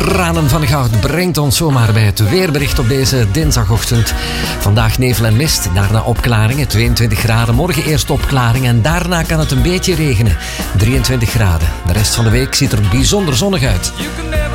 tranen van goud brengt ons zomaar bij het weerbericht op deze dinsdagochtend. Vandaag nevel en mist, daarna opklaringen, 22 graden. Morgen eerst opklaringen en daarna kan het een beetje regenen, 23 graden. De rest van de week ziet er bijzonder zonnig uit.